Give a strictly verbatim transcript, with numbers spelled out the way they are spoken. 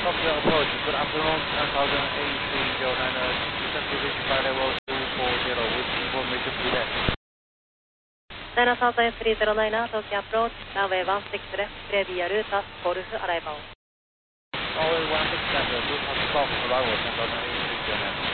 Copy approach. Good afternoon, one thousand A three zero nine, Eastern Pacific Flight Level two four zero. Which information do you have? China Southern three zero nine, Tokyo approach, runway one six left, clear via route, Golf arrival. Runway one six left, route takeoff, arrival, one thousand A three zero nine.